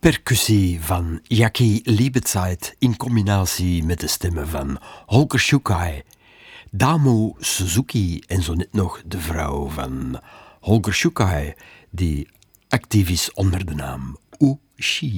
Percussie van Jackie Liebezeit in combinatie met de stemmen van Holger Shukai, Damu Suzuki en zo net nog de vrouw van Holger Shukai, die actief is onder de naam Ushi.